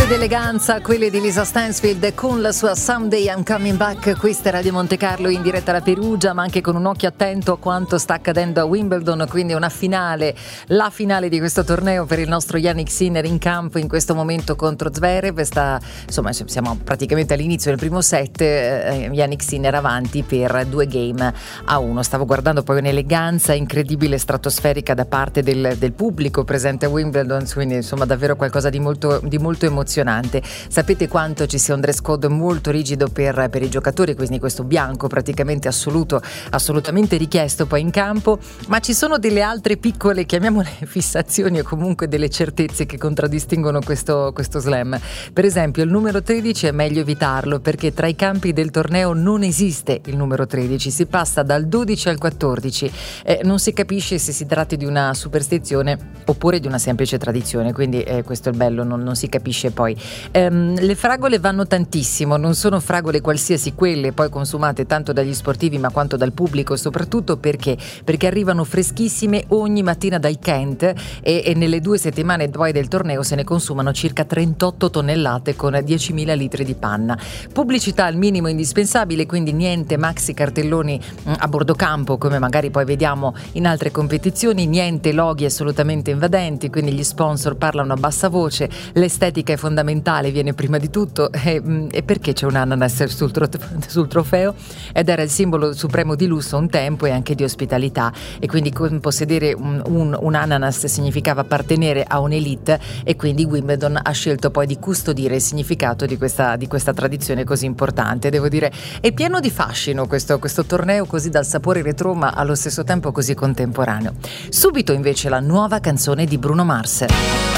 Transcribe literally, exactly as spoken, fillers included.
ed eleganza, quelle di Lisa Stansfield con la sua Someday I'm Coming Back. Questa è Radio Monte Carlo in diretta da Perugia, ma anche con un occhio attento a quanto sta accadendo a Wimbledon, quindi una finale, la finale di questo torneo per il nostro Jannik Sinner in campo in questo momento contro Zverev. Sta, insomma, siamo praticamente all'inizio del primo set, eh, Jannik Sinner avanti per due game a uno. Stavo guardando poi un'eleganza incredibile, stratosferica da parte del, del pubblico presente a Wimbledon, quindi insomma davvero qualcosa di molto, di molto emozionante. Sapete quanto ci sia un dress code molto rigido per, per i giocatori, quindi questo bianco praticamente assoluto, assolutamente richiesto poi in campo, ma ci sono delle altre piccole, chiamiamole fissazioni, o comunque delle certezze che contraddistinguono questo, questo slam. Per esempio il numero tredici è meglio evitarlo, perché tra i campi del torneo non esiste il numero tredici, si passa dal dodici al quattordici, eh, non si capisce se si tratti di una superstizione oppure di una semplice tradizione, quindi eh, questo è il bello, non, non si capisce poi. Ehm, le fragole vanno tantissimo, non sono fragole qualsiasi quelle poi consumate tanto dagli sportivi ma quanto dal pubblico, soprattutto perché perché arrivano freschissime ogni mattina dai Kent e, e nelle due settimane poi del torneo se ne consumano circa trentotto tonnellate con diecimila litri di panna. Pubblicità al minimo indispensabile, quindi niente maxi cartelloni mh, a bordo campo come magari poi vediamo in altre competizioni, niente loghi assolutamente invadenti, quindi gli sponsor parlano a bassa voce, l'estetica è fondamentale, viene prima di tutto. E, e perché c'è un ananas sul, tro- sul trofeo? Ed era il simbolo supremo di lusso un tempo e anche di ospitalità, e quindi possedere un, un, un ananas significava appartenere a un'elite, e quindi Wimbledon ha scelto poi di custodire il significato di questa, di questa tradizione così importante. Devo dire, è pieno di fascino questo, questo torneo, così dal sapore retro ma allo stesso tempo così contemporaneo. Subito invece la nuova canzone di Bruno Mars.